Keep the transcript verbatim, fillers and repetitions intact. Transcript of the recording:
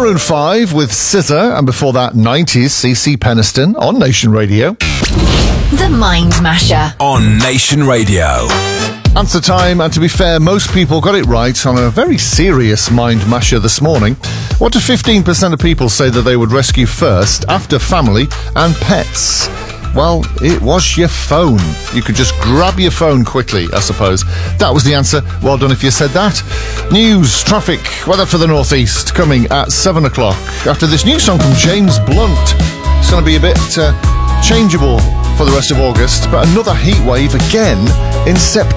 Maroon five with Scissor, and before that, nineties, C C Peniston on Nation Radio. The Mind Masher on Nation Radio. Answer time, and to be fair, most people got it right on a very serious Mind Masher this morning. What do fifteen percent of people say that they would rescue first after family and pets? Well, it was your phone. You could just grab your phone quickly, I suppose. That was the answer. Well done if you said that. News, traffic, weather for the northeast coming at seven o'clock. After this new song from James Blunt. It's going to be a bit uh, changeable for the rest of August, but another heat wave again in September.